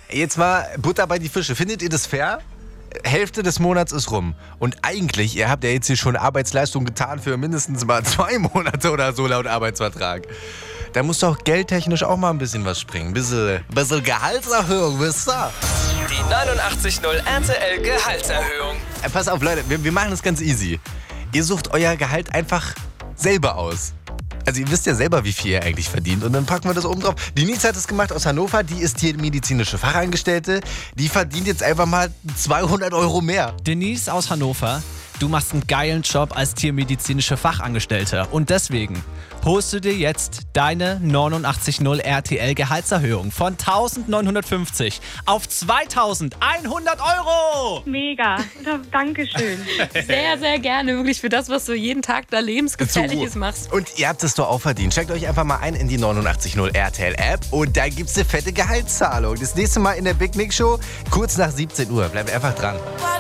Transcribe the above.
Jetzt mal Butter bei die Fische. Findet ihr das fair? Hälfte des Monats ist rum. Und eigentlich, ihr habt ja jetzt hier schon Arbeitsleistung getan für mindestens mal 2 Monate oder so laut Arbeitsvertrag. Da muss doch geldtechnisch auch mal ein bisschen was springen. Bisschen Gehaltserhöhung, wisst ihr? Die 89.0 RTL Gehaltserhöhung. Pass auf, Leute, wir machen das ganz easy. Ihr sucht euer Gehalt einfach selber aus. Also ihr wisst ja selber, wie viel ihr eigentlich verdient. Und dann packen wir das oben drauf. Die Denise hat es gemacht aus Hannover. Die ist hier medizinische Fachangestellte. Die verdient jetzt einfach mal 200 Euro mehr. Denise aus Hannover, du machst einen geilen Job als tiermedizinische Fachangestellte. Und deswegen holst du dir jetzt deine 89.0 RTL Gehaltserhöhung von 1.950 auf 2.100 Euro. Mega. Dankeschön. Sehr, sehr gerne. Wirklich für das, was du jeden Tag da Lebensgefährliches machst. Und ihr habt es doch auch verdient. Checkt euch einfach mal ein in die 89.0 RTL App und da gibt's eine fette Gehaltszahlung. Das nächste Mal in der Big Nick Show, kurz nach 17 Uhr. Bleibt einfach dran.